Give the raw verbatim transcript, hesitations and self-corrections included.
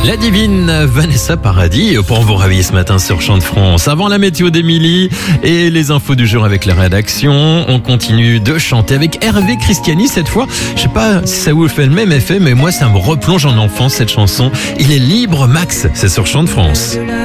La divine Vanessa Paradis pour vous réveiller ce matin sur Chant de France. Avant la météo d'Émilie et les infos du jour avec la rédaction, on continue de chanter avec Hervé Christiani cette fois. Je sais pas si ça vous fait le même effet, mais moi ça me replonge en enfance cette chanson. Il est libre Max, c'est sur Chant de France.